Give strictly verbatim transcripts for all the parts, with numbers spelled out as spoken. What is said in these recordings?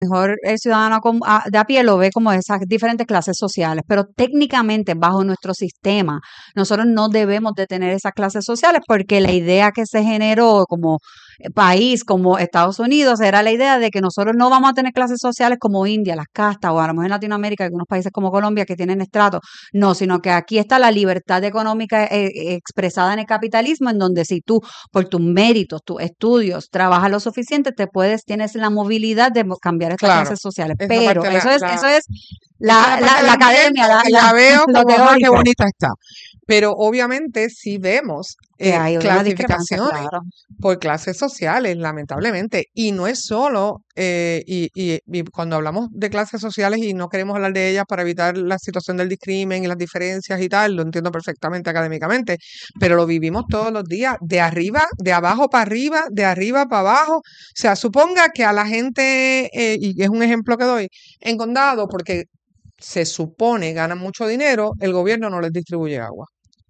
mejor el ciudadano com- a- de a pie lo ve como esas diferentes clases sociales, pero técnicamente bajo nuestro sistema nosotros no debemos de tener esas clases sociales porque la idea que se generó como eh, país, como Estados Unidos, era la idea de que nosotros no vamos a tener clases sociales como India, las castas, o a lo mejor en Latinoamérica, algunos países como Colombia que tienen estratos, no, sino que aquí está la libertad económica eh, eh, expresada en el capitalismo, en donde si tú por tus méritos, tus estudios, trabajas lo suficiente, te puedes, tienes la movilidad de mo- cambiar estas Claro, clases sociales. esa Pero parte la, eso es, la, eso es esa es la la, parte la, la la academia, entiendo la, y la, la veo lo como, ajá, qué teórico, bonita está. Pero obviamente sí vemos que eh, hay una discrepancia, clasificaciones claro. por clases sociales, lamentablemente. Y no es solo, eh, y, y, y cuando hablamos de clases sociales y no queremos hablar de ellas para evitar la situación del discrimen y las diferencias y tal, lo entiendo perfectamente académicamente, pero lo vivimos todos los días, de arriba, de abajo para arriba, de arriba para abajo. O sea, suponga que a la gente, eh, y es un ejemplo que doy, en condado, porque se supone ganan mucho dinero, el gobierno no les distribuye agua,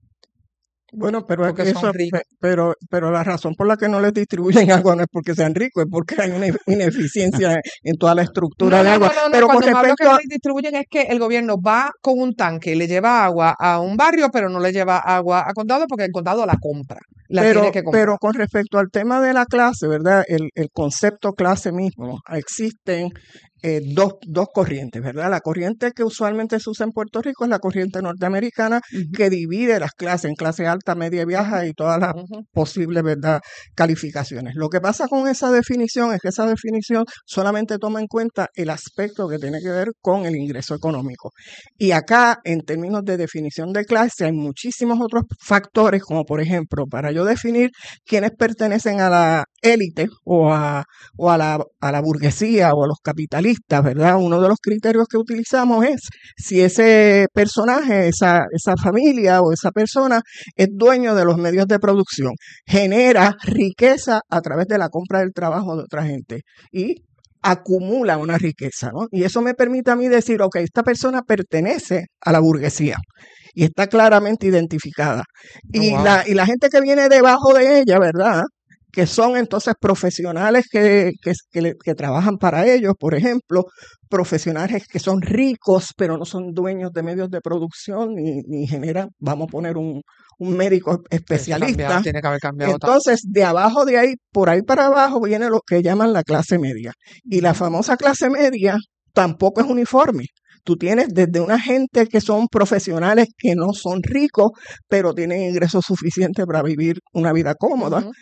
Bueno, pero es porque que son eso, ricos. pe- pero, pero la razón por la que no les distribuyen agua no es porque sean ricos, es porque hay una ine- ineficiencia en toda la No, estructura de no, no, agua. no, no. Pero con Cuando me hablo que respecto no a, les distribuyen es que el gobierno va con un tanque y le lleva agua a un barrio, pero no le lleva agua a condado porque el condado la compra, la tiene pero, que comprar. pero con respecto al tema de la clase, ¿verdad? El, el concepto clase mismo, existen eh, dos, dos corrientes, ¿verdad? La corriente que usualmente se usa en Puerto Rico es la corriente norteamericana Ujú. que divide las clases en clase alta, media y baja y todas las Ujú. posibles, ¿verdad?, calificaciones. Lo que pasa con esa definición es que esa definición solamente toma en cuenta el aspecto que tiene que ver con el ingreso económico. Y acá, en términos de definición de clase, hay muchísimos otros factores, como por ejemplo, para yo definir quiénes pertenecen a la élite o a, o a la, a la burguesía o a los capitalistas, ¿verdad? Uno de los criterios que utilizamos es si ese personaje, esa, esa familia o esa persona es dueño de los medios de producción, genera riqueza a través de la compra del trabajo de otra gente y acumula una riqueza, ¿no? Y eso me permite a mí decir, ok, esta persona pertenece a la burguesía y está claramente identificada. Oh, Y wow. la, y la gente que viene debajo de ella, ¿verdad?, que son entonces profesionales que, que, que, le- que trabajan para ellos, por ejemplo, profesionales que son ricos, pero no son dueños de medios de producción ni, ni generan, vamos a poner un, un médico Eso ha cambiado, especialista. tiene que haber cambiado tanto. Entonces, de abajo de ahí, por ahí para abajo, viene lo que llaman la clase media. Y la Ujú. famosa clase media tampoco es uniforme. Tú tienes desde una gente que son profesionales que no son ricos, pero tienen ingresos suficientes para vivir una vida cómoda, Ujú.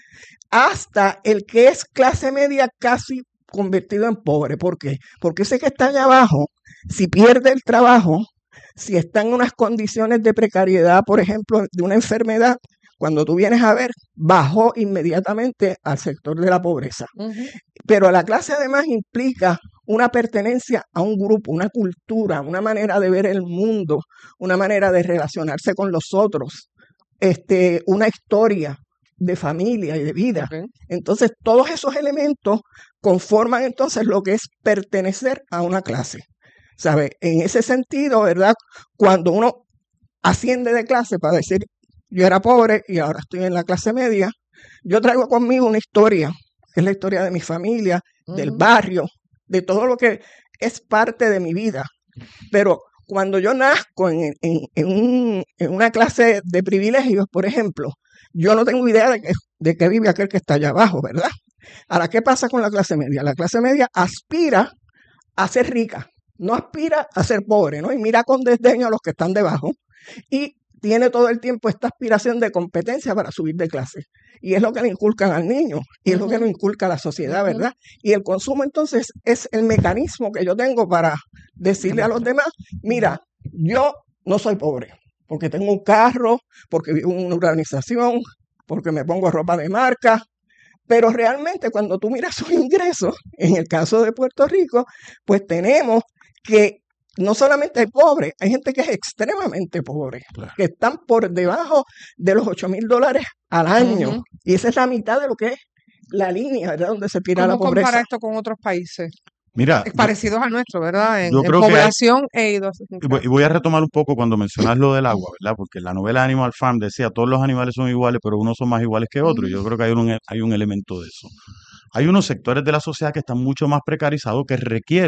hasta el que es clase media casi convertido en pobre. ¿Por qué? Porque ese que está allá abajo, si pierde el trabajo, si está en unas condiciones de precariedad, por ejemplo, de una enfermedad, cuando tú vienes a ver, bajó inmediatamente al sector de la pobreza. Ujú. Pero la clase además implica una pertenencia a un grupo, una cultura, una manera de ver el mundo, una manera de relacionarse con los otros, este, una historia de familia y de vida. Ok. Entonces, todos esos elementos conforman entonces lo que es pertenecer a una clase. ¿Sabe? En ese sentido, ¿verdad? Cuando uno asciende de clase para decir, yo era pobre y ahora estoy en la clase media, yo traigo conmigo una historia, que es la historia de mi familia, del Ujú. barrio, de todo lo que es parte de mi vida. Pero cuando yo nazco en, en- en un- en una clase de privilegios, por ejemplo, yo no tengo idea de, que- de qué vive aquel que está allá abajo, ¿verdad? Ahora, ¿qué pasa con la clase media? La clase media aspira a ser rica, no aspira a ser pobre, ¿no? Y mira con desdeño a los que están debajo y tiene todo el tiempo esta aspiración de competencia para subir de clase. Y es lo que le inculcan al niño, y es lo que Ujú. le inculca a la sociedad, Ujú. ¿verdad? Y el consumo entonces es el mecanismo que yo tengo para decirle a los demás, mira, yo no soy pobre, porque tengo un carro, porque vivo en una urbanización, porque me pongo ropa de marca, pero realmente cuando tú miras sus ingresos, en el caso de Puerto Rico, pues tenemos que no solamente hay pobres, hay gente que es extremadamente pobre, Claro. que están por debajo de los ocho mil dólares al año. Ujú. Y esa es la mitad de lo que es la línea, ¿verdad? Donde se tira la ¿Cómo compara pobreza. esto con otros países? Mira, Es yo, parecidos al nuestro, ¿verdad? En, yo en creo que hay, población e y voy, y idiosincrasia. voy a retomar un poco cuando mencionas lo del agua, ¿verdad? Porque la novela Animal Farm decía, todos los animales son iguales, pero unos son más iguales que otros. Ujú. Yo creo que hay un, hay un elemento de eso. hay unos sectores de la sociedad que están mucho más precarizados que requieren